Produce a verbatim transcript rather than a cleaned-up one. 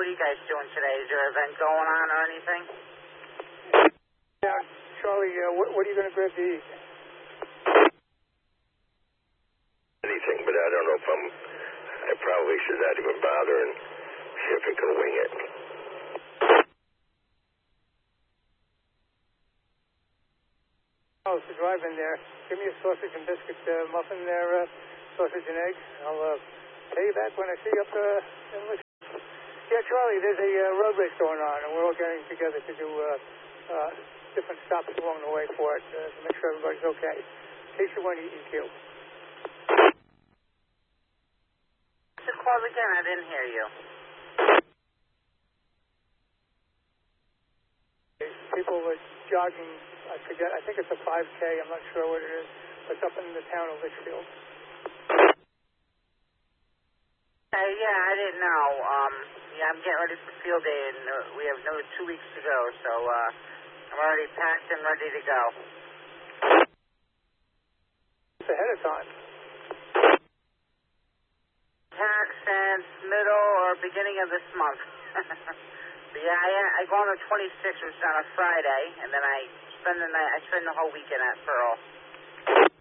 what are you guys doing today? Is there an event going on or anything? Yeah, Charlie, uh, what, what are you going to grab to eat? Anything, but I don't know if I'm, I probably should not even bother and see if I can wing it. Oh, it's a drive-in there. Give me a sausage and biscuit uh, muffin there, uh, sausage and eggs. I'll uh, pay you back when I see you up uh, in the... Yeah, Charlie, there's a uh, road race going on, and we're all getting together to do uh, uh, different stops along the way for it uh, to make sure everybody's okay. In case you want to E Q. What's the call again? I didn't hear you. People are jogging, I forget, I think it's a five K, I'm not sure what it is. It's up in the town of Litchfield. Uh, yeah, I didn't know. Um, yeah, I'm getting ready for field day, and uh, we have another two weeks to go, so uh, I'm already packed and ready to go. It's ahead of time. Tax since middle or beginning of this month. But yeah, I, I go on the twenty-sixth, which is on a Friday, and then I spend the night. I spend the whole weekend at Pearl.